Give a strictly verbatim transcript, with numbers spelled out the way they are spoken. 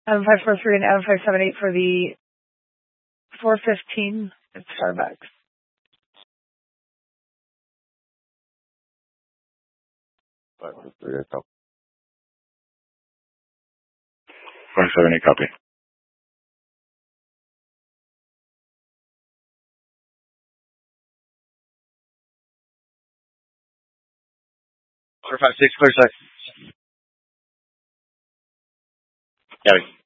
M five four three and M five seven eight for the four fifteen at Starbucks. five four three, I copy. five seven eight, copy. four five six, clear side. Copy.